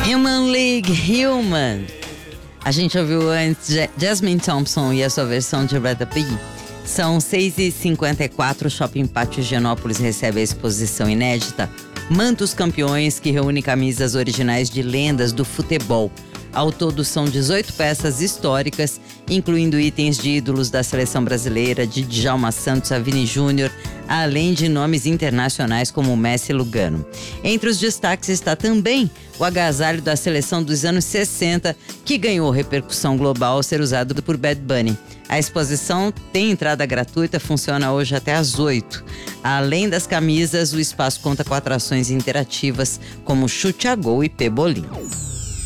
Human League, Human. A gente ouviu antes Jasmine Thompson e a sua versão de Rather Be. São 6h54, o Shopping Pátio Higienópolis recebe a exposição inédita Mantos Campeões, que reúne camisas originais de lendas do futebol. Ao todo são 18 peças históricas, incluindo itens de ídolos da seleção brasileira, de Djalma Santos a Vini Júnior, além de nomes internacionais como Messi e Lugano. Entre os destaques está também o agasalho da seleção dos anos 60, que ganhou repercussão global ao ser usado por Bad Bunny. A exposição tem entrada gratuita, funciona hoje até às 8. Além das camisas, o espaço conta com atrações interativas como chute a gol e pebolim.